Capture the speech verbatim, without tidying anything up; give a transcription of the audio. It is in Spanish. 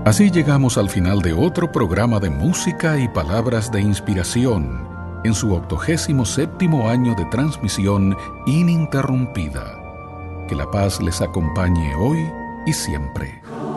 Así llegamos al final de otro programa de música y palabras de inspiración en su octogésimo séptimo año de transmisión ininterrumpida. Que la paz les acompañe hoy y siempre.